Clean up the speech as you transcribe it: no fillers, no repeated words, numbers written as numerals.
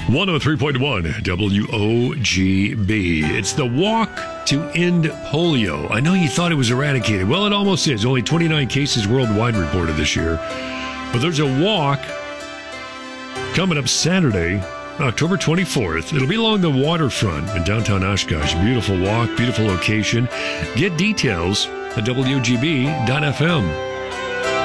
103.1 WOGB. It's the walk to end polio. I know you thought it was eradicated. Well, it almost is. Only 29 cases worldwide reported this year. But there's a walk coming up Saturday, October 24th. It'll be along the waterfront in downtown Oshkosh. Beautiful walk, beautiful location. Get details at WOGB.FM.